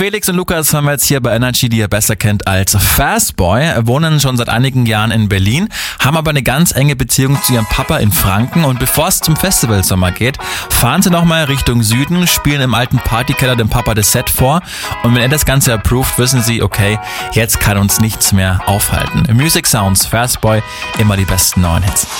Felix und Lukas haben wir jetzt hier bei Energy, die ihr besser kennt als Fastboy, wohnen schon seit einigen Jahren in Berlin, haben aber eine ganz enge Beziehung zu ihrem Papa in Franken und bevor es zum Festivalsommer geht, fahren sie nochmal Richtung Süden, spielen im alten Partykeller dem Papa das Set vor und wenn er das Ganze approved, wissen sie, okay, jetzt kann uns nichts mehr aufhalten. Music Sounds, Fastboy, immer die besten neuen Hits.